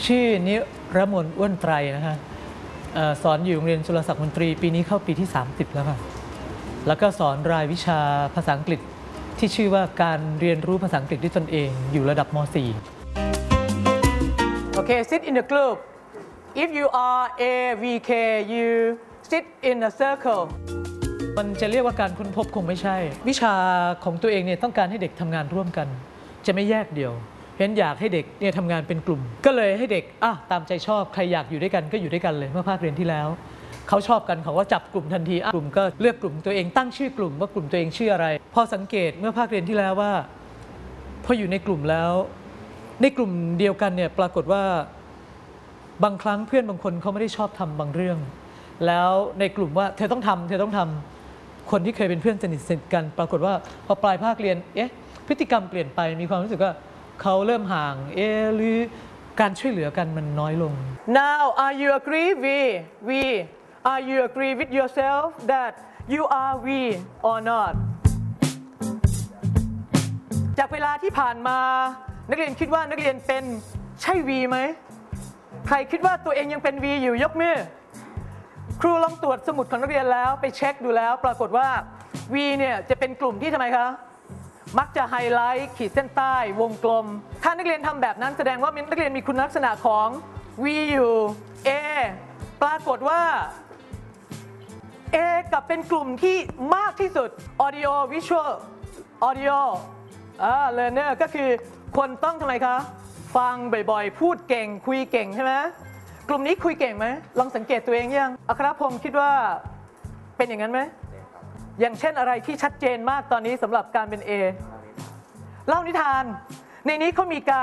ชื่อนิรมนอ้วนไตรนะคะสอนอยู่โรงเรียนจุฬาศักดิ์มนตรีปีนี้เข้าปีที่30แล้วค่ะแล้วก็สอนรายวิชาภาษาอังกฤษที่ชื่อว่าการเรียนรู้ภาษาอังกฤษด้วยตนเองอยู่ระดับม .4 Okay, sit in the group. If you are A, V, K, you sit in a circle. มันจะเรียกว่าการค้นพบคงไม่ใช่วิชาของตัวเองเนี่ยต้องการให้เด็กทำงานร่วมกันจะไม่แยกเดี่ยวเพราะฉะนั้นอยากให้เด็กเนี่ยทำงานเป็นกลุ่มก็เลยให้เด็กตามใจชอบใครอยากอยู่ด้วยกันก็อยู่ด้วยกันเลยเมื่อภาคเรียนที่แล้วเขาชอบกันเขาก็จับกลุ่มทันทีกลุ่มก็เลือกกลุ่มตัวเองตั้งชื่อกลุ่มว่ากลุ่มตัวเองชื่ออะไรพอสังเกตเมื่อภาคเรียนที่แล้วว่าพออยู่ในกลุ่มแล้วในกลุ่มเดียวกันเนี่ยปรากฏว่าบางครั้งเพื่อนบางคนเขาไม่ได้ชอบทำบางเรื่องแล้วในกลุ่มว่าเธอต้องทำคนที่เคยเป็นเพื่อนสนิทกันปรากฏว่าพอปลายภาคเรียนพฤติกรรมเปลี่ยนไปมีความรู้สึกว่าเขาเริ่มห่างหรือการช่วยเหลือกันมันน้อยลง Now, are you agree? Are you agree with yourself that you are we or not? จากเวลาที่ผ่านมานักเรียนคิดว่านักเรียนเป็นใช่ V ไหมใครคิดว่าตัวเองยังเป็น V อยู่ยกมือครูลองตรวจสมุดของนักเรียนแล้วไปเช็คดูแล้วปรากฏว่า V เนี่ยจะเป็นกลุ่มที่ทำไมคะมักจะไฮไลท์ขีดเส้นใต้วงกลมถ้านักเรียนทำแบบนั้นแสดงว่านักเรียนมีคุณลักษณะของ V อยู่ A ปรากฏว่า A กับเป็นกลุ่มที่มากที่สุด Audio Visual Audio Learner ก็คือคนต้องทำไมคะฟังบ่อยๆพูดเก่งคุยเก่งใช่ไหมกลุ่มนี้คุยเก่งไหมลองสังเกตตัวเองยังอัครพงศ์คิดว่าเป็นอย่างนั้นไหมอย่างเช่นอะไรที่ชัดเจนมากตอนนี้สำหรับการเป็น A เล่านิทานในนี้เขามีการ